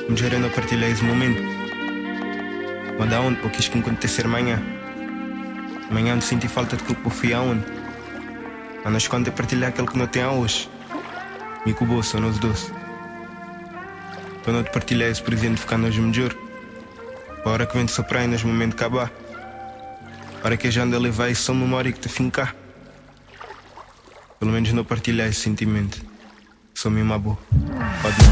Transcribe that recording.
Mulher, eu não partilhei esse momento. Mas da onde? Porque quis que me acontecer amanhã. Amanhã não senti falta de que eu fui aonde. Mas nós quando eu partilhar aquilo que não tem hoje. Me cubou, só nós dois. Para não te partilhar esse presente, ficar nós melhor. Para a hora que vem de soprar e nesse momento acabar. Para que a gente levar isso só memória que te fincar. Pelo menos não partilhar esse sentimento. Só me amou. Pode não.